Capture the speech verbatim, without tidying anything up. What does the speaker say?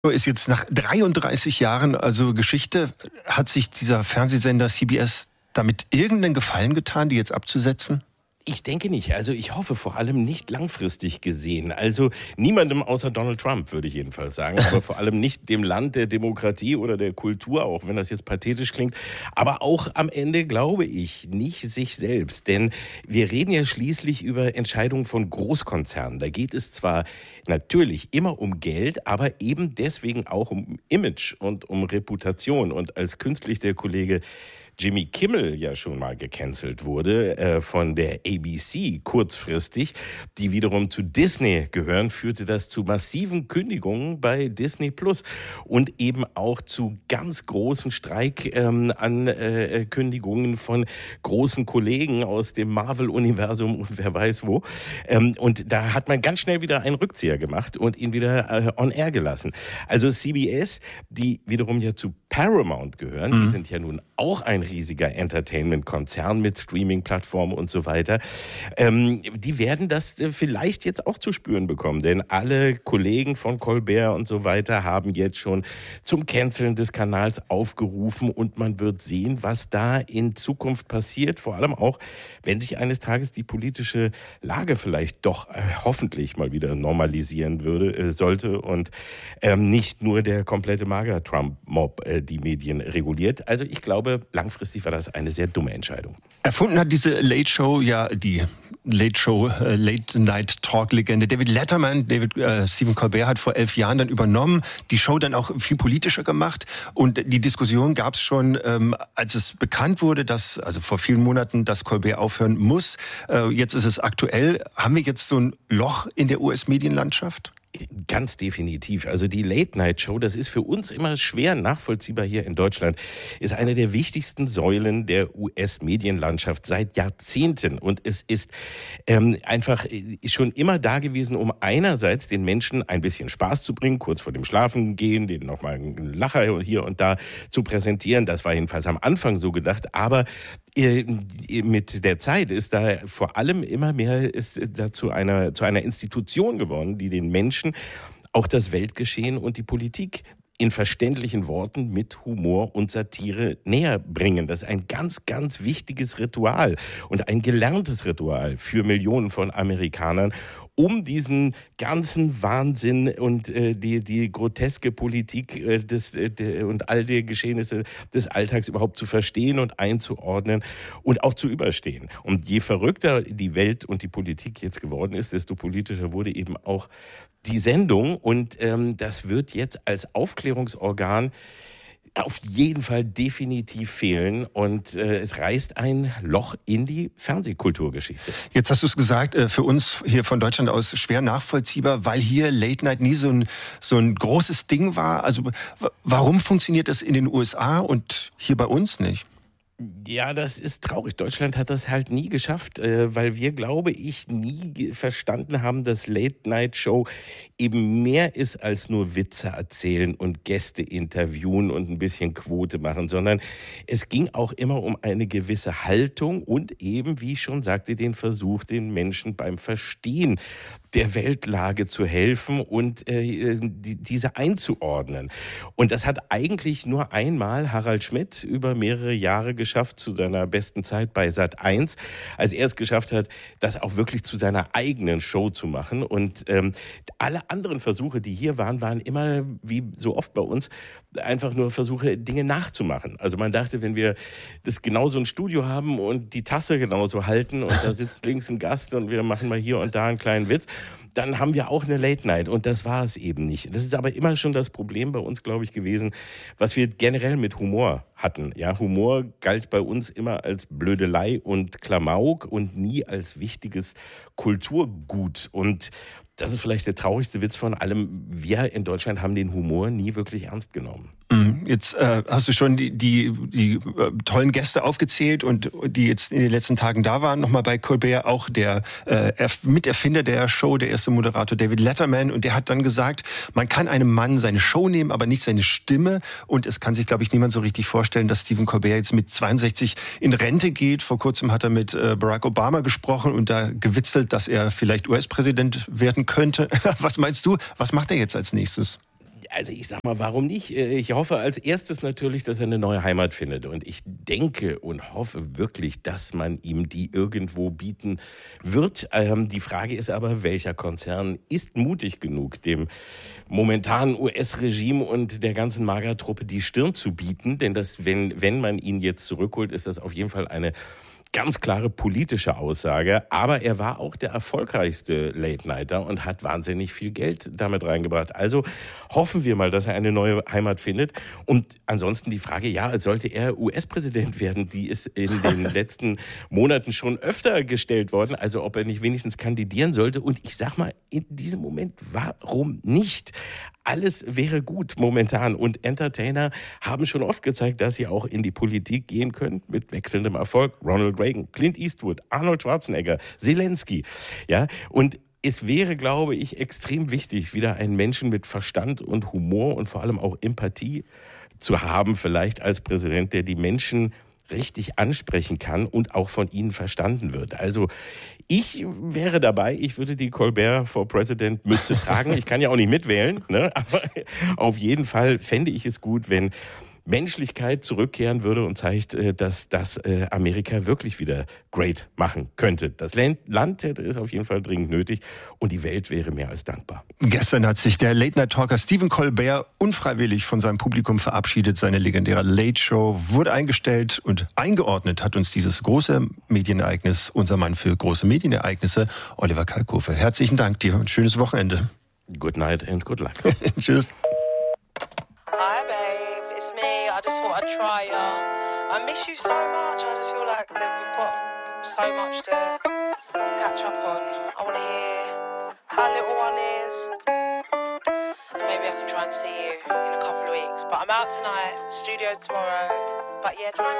Ist jetzt nach dreiunddreißig Jahren, also Geschichte, hat sich dieser Fernsehsender C B S damit irgendeinen Gefallen getan, die jetzt abzusetzen? Ich denke nicht. Also ich hoffe vor allem nicht langfristig gesehen. Also niemandem außer Donald Trump, würde ich jedenfalls sagen. Aber vor allem nicht dem Land der Demokratie oder der Kultur, auch wenn das jetzt pathetisch klingt. Aber auch am Ende glaube ich nicht sich selbst. Denn wir reden ja schließlich über Entscheidungen von Großkonzernen. Da geht es zwar natürlich immer um Geld, aber eben deswegen auch um Image und um Reputation. Und als künstlich der Kollege Jimmy Kimmel ja schon mal gecancelt wurde äh, von der A B C kurzfristig, die wiederum zu Disney gehören, führte das zu massiven Kündigungen bei Disney Plus und eben auch zu ganz großen Streikankündigungen ähm, äh, von großen Kollegen aus dem Marvel-Universum und wer weiß wo. Ähm, und da hat man ganz schnell wieder einen Rückzieher gemacht und ihn wieder äh, on air gelassen. Also C B S, die wiederum ja zu Paramount gehören, mhm. die sind ja nun auch ein riesiger Entertainment-Konzern mit Streaming-Plattformen und so weiter. Ähm, die werden das äh, vielleicht jetzt auch zu spüren bekommen, denn alle Kollegen von Colbert und so weiter haben jetzt schon zum Canceln des Kanals aufgerufen und man wird sehen, was da in Zukunft passiert, vor allem auch, wenn sich eines Tages die politische Lage vielleicht doch äh, hoffentlich mal wieder normalisieren würde, äh, sollte und ähm, nicht nur der komplette MAGA-Trump-Mob äh, die Medien reguliert. Also ich glaube, langfristig war das eine sehr dumme Entscheidung. Erfunden hat diese Late Show ja die Late Show, äh, Late Night Talk-Legende David Letterman. David äh, Stephen Colbert hat vor elf Jahren dann übernommen, die Show dann auch viel politischer gemacht und die Diskussion gab es schon, ähm, als es bekannt wurde, dass, also vor vielen Monaten, dass Colbert aufhören muss. Äh, jetzt ist es aktuell. Haben wir jetzt so ein Loch in der U S-Medienlandschaft? Ganz definitiv. Also die Late-Night-Show, das ist für uns immer schwer nachvollziehbar hier in Deutschland, ist eine der wichtigsten Säulen der U S-Medienlandschaft seit Jahrzehnten. Und es ist ähm, einfach ist schon immer da gewesen, um einerseits den Menschen ein bisschen Spaß zu bringen, kurz vor dem Schlafengehen, denen nochmal einen Lacher hier und da zu präsentieren. Das war jedenfalls am Anfang so gedacht. Aber äh, mit der Zeit ist da vor allem immer mehr ist da zu einer, zu einer Institution geworden, die den Menschen auch das Weltgeschehen und die Politik in verständlichen Worten mit Humor und Satire näher bringen. Das ist ein ganz, ganz wichtiges Ritual und ein gelerntes Ritual für Millionen von Amerikanern, um diesen ganzen Wahnsinn und äh, die, die groteske Politik äh, des, äh, de, und all die Geschehnisse des Alltags überhaupt zu verstehen und einzuordnen und auch zu überstehen. Und je verrückter die Welt und die Politik jetzt geworden ist, desto politischer wurde eben auch die Sendung. Und ähm, das wird jetzt als Aufklärungsorgan auf jeden Fall definitiv fehlen und äh, es reißt ein Loch in die Fernsehkulturgeschichte. Jetzt hast du es gesagt, äh, für uns hier von Deutschland aus schwer nachvollziehbar, weil hier Late Night nie so ein, so ein großes Ding war. Also w- warum funktioniert das in den U S A und hier bei uns nicht? Ja, das ist traurig. Deutschland hat das halt nie geschafft, äh, weil wir, glaube ich, nie ge- verstanden haben, dass Late-Night-Show eben mehr ist als nur Witze erzählen und Gäste interviewen und ein bisschen Quote machen, sondern es ging auch immer um eine gewisse Haltung und eben, wie ich schon sagte, den Versuch, den Menschen beim Verstehen der Weltlage zu helfen und äh, die, diese einzuordnen. Und das hat eigentlich nur einmal Harald Schmidt über mehrere Jahre geschafft, zu seiner besten Zeit bei Sat eins, als er es geschafft hat, das auch wirklich zu seiner eigenen Show zu machen. Und ähm, alle anderen Versuche, die hier waren, waren immer, wie so oft bei uns, einfach nur Versuche, Dinge nachzumachen. Also man dachte, wenn wir das genauso ein Studio haben und die Tasse genauso halten und da sitzt links ein Gast und wir machen mal hier und da einen kleinen Witz, dann haben wir auch eine Late Night und das war es eben nicht. Das ist aber immer schon das Problem bei uns, glaube ich, gewesen, was wir generell mit Humor hatten. Ja, Humor galt bei uns immer als Blödelei und Klamauk und nie als wichtiges Kulturgut. Und das ist vielleicht der traurigste Witz von allem. Wir in Deutschland haben den Humor nie wirklich ernst genommen. Jetzt äh, hast du schon die, die, die äh, tollen Gäste aufgezählt und die jetzt in den letzten Tagen da waren. Nochmal bei Colbert auch der äh, Miterfinder der Show, der erste Moderator David Letterman. Und der hat dann gesagt, man kann einem Mann seine Show nehmen, aber nicht seine Stimme. Und es kann sich, glaube ich, niemand so richtig vorstellen, dass Stephen Colbert jetzt mit zweiundsechzig in Rente geht. Vor kurzem hat er mit äh, Barack Obama gesprochen und da gewitzelt, dass er vielleicht U S-Präsident werden könnte. Was meinst du? Was macht er jetzt als nächstes? also ich sag mal, warum nicht? Ich hoffe als erstes natürlich, dass er eine neue Heimat findet. Und ich denke und hoffe wirklich, dass man ihm die irgendwo bieten wird. Ähm, die Frage ist aber, welcher Konzern ist mutig genug, dem momentanen U S-Regime und der ganzen MAGA-Truppe die Stirn zu bieten? Denn das, wenn, wenn man ihn jetzt zurückholt, ist das auf jeden Fall eine ganz klare politische Aussage, aber er war auch der erfolgreichste Late-Nighter und hat wahnsinnig viel Geld damit reingebracht. Also hoffen wir mal, dass er eine neue Heimat findet. Und ansonsten die Frage, ja, sollte er U S-Präsident werden, die ist in den letzten Monaten schon öfter gestellt worden, also ob er nicht wenigstens kandidieren sollte. Und ich sag mal, in diesem Moment, warum nicht? Alles wäre gut momentan und Entertainer haben schon oft gezeigt, dass sie auch in die Politik gehen können mit wechselndem Erfolg. Ronald Reagan, Clint Eastwood, Arnold Schwarzenegger, Zelensky. Ja, und es wäre, glaube ich, extrem wichtig, wieder einen Menschen mit Verstand und Humor und vor allem auch Empathie zu haben, vielleicht als Präsident, der die Menschen richtig ansprechen kann und auch von ihnen verstanden wird. Also ich wäre dabei, ich würde die Colbert for President Mütze tragen. Ich kann ja auch nicht mitwählen, ne? Aber auf jeden Fall fände ich es gut, wenn Menschlichkeit zurückkehren würde und zeigt, dass das Amerika wirklich wieder great machen könnte. Das Land hätte es auf jeden Fall dringend nötig und die Welt wäre mehr als dankbar. Gestern hat sich der Late-Night-Talker Stephen Colbert unfreiwillig von seinem Publikum verabschiedet. Seine legendäre Late-Show wurde eingestellt und eingeordnet hat uns dieses große Medienereignis, unser Mann für große Medienereignisse, Oliver Kalkofe. Herzlichen Dank dir und schönes Wochenende. Good night and good luck. Tschüss. Hi babe, it's me. I just thought I'd try ya. I miss you so much. I just feel like that we've got so much to catch up on. I want to hear how little one is. Maybe I can try and see you in a couple of weeks. But I'm out tonight, studio tomorrow. But yeah, try and